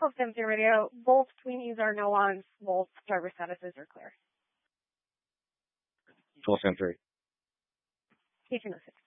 Hope Dempsey Radio. Both tweenies are no-ons. Both driver statuses are clear. 12-3. Station 06.